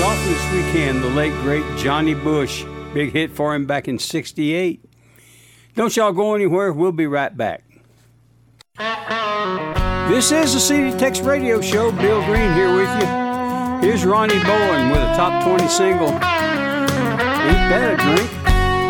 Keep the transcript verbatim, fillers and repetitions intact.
off this weekend, the late, great Johnny Bush. Big hit for him back in sixty-eight. Don't y'all go anywhere. We'll be right back. This is the C D Tex Radio Show. Bill Green here with you. Here's Ronnie Bowen with a top twenty single. Ain't that a drink?